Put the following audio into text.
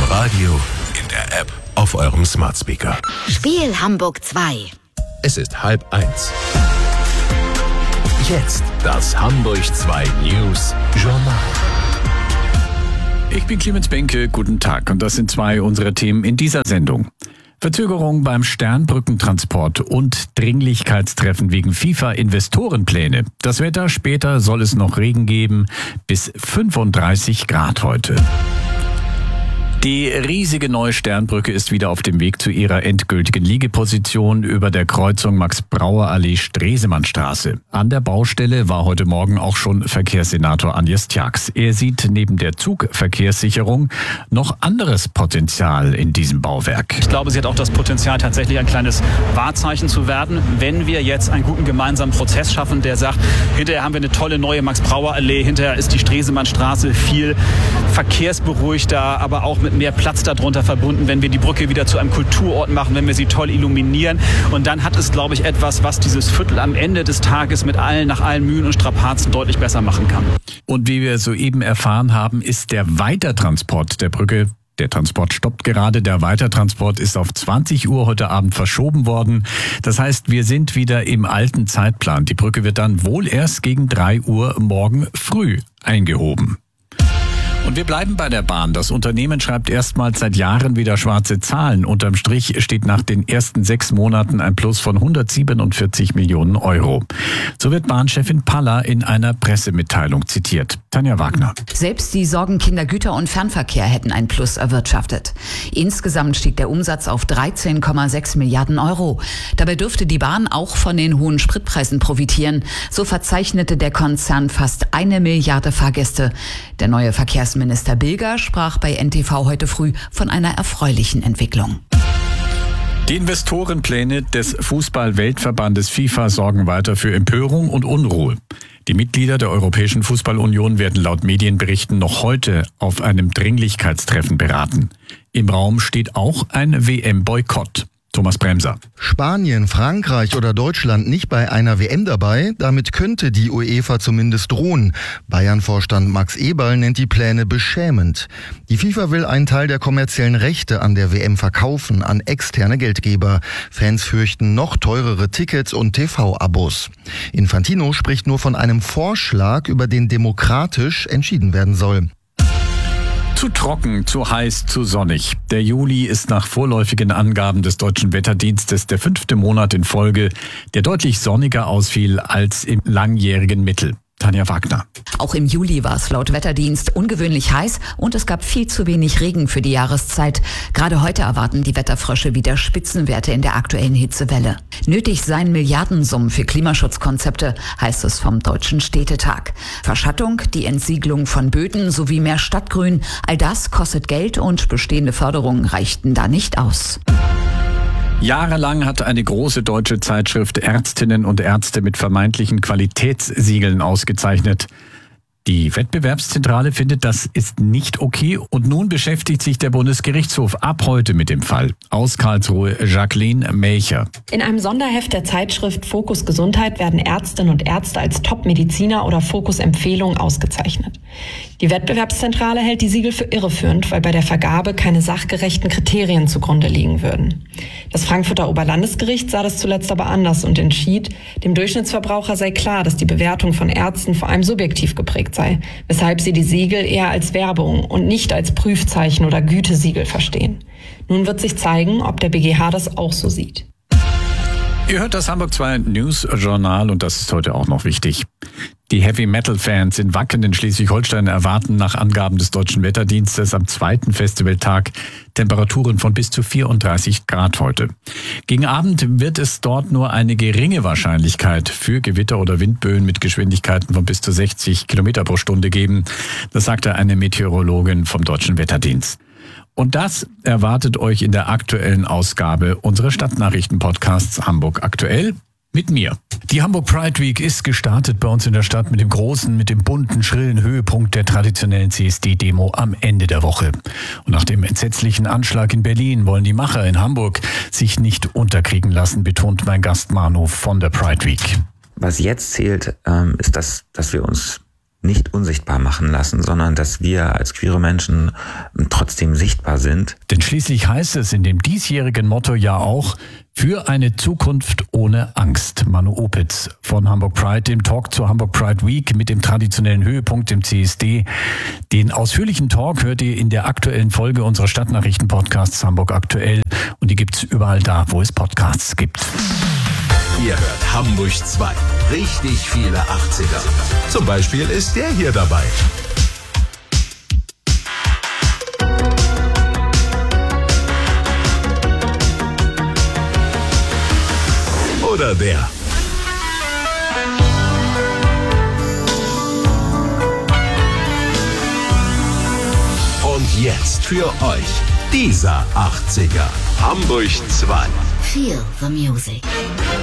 Radio, in der App, auf eurem Smart Speaker. Spiel Hamburg 2. Es ist 12:30. Jetzt das Hamburg 2 News Journal. Ich bin Clemens Benke, guten Tag und das sind zwei unserer Themen in dieser Sendung. Verzögerung beim Sternbrückentransport und Dringlichkeitstreffen wegen FIFA-Investorenpläne. Das Wetter, später soll es noch Regen geben, bis 35 Grad heute. Die riesige neue Sternbrücke ist wieder auf dem Weg zu ihrer endgültigen Liegeposition über der Kreuzung Max-Brauer-Allee-Stresemannstraße. An der Baustelle war heute Morgen auch schon Verkehrssenator Agnes Tjax. Er sieht neben der Zugverkehrssicherung noch anderes Potenzial in diesem Bauwerk. Ich glaube, sie hat auch das Potenzial, tatsächlich ein kleines Wahrzeichen zu werden, wenn wir jetzt einen guten gemeinsamen Prozess schaffen, der sagt, hinterher haben wir eine tolle neue Max-Brauer-Allee, hinterher ist die Stresemannstraße viel verkehrsberuhigter, aber auch mit mehr Platz darunter verbunden, wenn wir die Brücke wieder zu einem Kulturort machen, wenn wir sie toll illuminieren. Und dann hat es, glaube ich, etwas, was dieses Viertel am Ende des Tages nach allen Mühen und Strapazen deutlich besser machen kann. Und wie wir soeben erfahren haben, ist der Weitertransport der Brücke, der Transport stoppt gerade, der Weitertransport ist auf 20 Uhr heute Abend verschoben worden. Das heißt, wir sind wieder im alten Zeitplan. Die Brücke wird dann wohl erst gegen 3 Uhr morgen früh eingehoben. Und wir bleiben bei der Bahn. Das Unternehmen schreibt erstmals seit Jahren wieder schwarze Zahlen. Unterm Strich steht nach den ersten 6 Monaten ein Plus von 147 Millionen Euro. So wird Bahnchefin Paller in einer Pressemitteilung zitiert. Tanja Wagner. Selbst die Sorgenkinder Güter- und Fernverkehr hätten ein Plus erwirtschaftet. Insgesamt stieg der Umsatz auf 13,6 Milliarden Euro. Dabei dürfte die Bahn auch von den hohen Spritpreisen profitieren. So verzeichnete der Konzern fast 1 Milliarde Fahrgäste. Der neue Verkehrsminister Bilger sprach bei NTV heute früh von einer erfreulichen Entwicklung. Die Investorenpläne des Fußball-Weltverbandes FIFA sorgen weiter für Empörung und Unruhe. Die Mitglieder der Europäischen Fußballunion werden laut Medienberichten noch heute auf einem Dringlichkeitstreffen beraten. Im Raum steht auch ein WM-Boykott. Thomas Bremser. Spanien, Frankreich oder Deutschland nicht bei einer WM dabei, damit könnte die UEFA zumindest drohen. Bayern-Vorstand Max Eberl nennt die Pläne beschämend. Die FIFA will einen Teil der kommerziellen Rechte an der WM verkaufen an externe Geldgeber. Fans fürchten noch teurere Tickets und TV-Abos. Infantino spricht nur von einem Vorschlag, über den demokratisch entschieden werden soll. Zu trocken, zu heiß, zu sonnig. Der Juli ist nach vorläufigen Angaben des Deutschen Wetterdienstes der 5. Monat in Folge, der deutlich sonniger ausfiel als im langjährigen Mittel. Tanja Wagner. Auch im Juli war es laut Wetterdienst ungewöhnlich heiß und es gab viel zu wenig Regen für die Jahreszeit. Gerade heute erwarten die Wetterfrösche wieder Spitzenwerte in der aktuellen Hitzewelle. Nötig seien Milliardensummen für Klimaschutzkonzepte, heißt es vom Deutschen Städtetag. Verschattung, die Entsiegelung von Böden sowie mehr Stadtgrün, all das kostet Geld und bestehende Förderungen reichten da nicht aus. Jahrelang hat eine große deutsche Zeitschrift Ärztinnen und Ärzte mit vermeintlichen Qualitätssiegeln ausgezeichnet. Die Wettbewerbszentrale findet, das ist nicht okay und nun beschäftigt sich der Bundesgerichtshof ab heute mit dem Fall. Aus Karlsruhe Jacqueline Melcher. In einem Sonderheft der Zeitschrift Fokus Gesundheit werden Ärztinnen und Ärzte als Top-Mediziner oder Fokus-Empfehlung ausgezeichnet. Die Wettbewerbszentrale hält die Siegel für irreführend, weil bei der Vergabe keine sachgerechten Kriterien zugrunde liegen würden. Das Frankfurter Oberlandesgericht sah das zuletzt aber anders und entschied, dem Durchschnittsverbraucher sei klar, dass die Bewertung von Ärzten vor allem subjektiv geprägt sei, weshalb sie die Siegel eher als Werbung und nicht als Prüfzeichen oder Gütesiegel verstehen. Nun wird sich zeigen, ob der BGH das auch so sieht. Ihr hört das Hamburg 2 News Journal und das ist heute auch noch wichtig. Die Heavy-Metal-Fans in Wacken in Schleswig-Holstein erwarten nach Angaben des Deutschen Wetterdienstes am 2. Festivaltag Temperaturen von bis zu 34 Grad heute. Gegen Abend wird es dort nur eine geringe Wahrscheinlichkeit für Gewitter oder Windböen mit Geschwindigkeiten von bis zu 60 Kilometer pro Stunde geben. Das sagte eine Meteorologin vom Deutschen Wetterdienst. Und das erwartet euch in der aktuellen Ausgabe unseres Stadtnachrichten-Podcasts Hamburg aktuell mit mir. Die Hamburg Pride Week ist gestartet bei uns in der Stadt mit dem großen, mit dem bunten, schrillen Höhepunkt der traditionellen CSD-Demo am Ende der Woche. Und nach dem entsetzlichen Anschlag in Berlin wollen die Macher in Hamburg sich nicht unterkriegen lassen, betont mein Gast Manu von der Pride Week. Was jetzt zählt, ist, dass wir uns nicht unsichtbar machen lassen, sondern dass wir als queere Menschen trotzdem sichtbar sind. Denn schließlich heißt es in dem diesjährigen Motto ja auch: für eine Zukunft ohne Angst. Manu Opitz von Hamburg Pride, dem Talk zur Hamburg Pride Week mit dem traditionellen Höhepunkt im CSD. Den ausführlichen Talk hört ihr in der aktuellen Folge unserer Stadtnachrichten-Podcasts Hamburg Aktuell. Und die gibt's überall da, wo es Podcasts gibt. Ihr hört Hamburg 2. Richtig viele 80er. Zum Beispiel ist der hier dabei. Oder der. Und jetzt für euch dieser 80er. Hamburg 2. Feel the music.